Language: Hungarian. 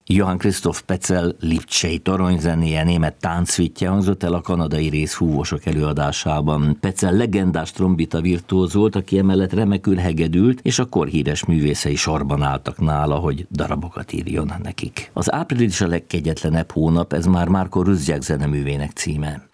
Johann Christoph Petzel Lipcsei toronyzenéje, német táncvittje hangzott el a kanadai részhúvosok előadásában. Petzel legendás trombita virtuóz volt, aki emellett remekül hegedült, és a korhíres művészei sorban álltak nála, hogy darabokat írjon nekik. Az április a legkegyetlenebb hónap, ez már Marco Ruzsák zeneművének címe.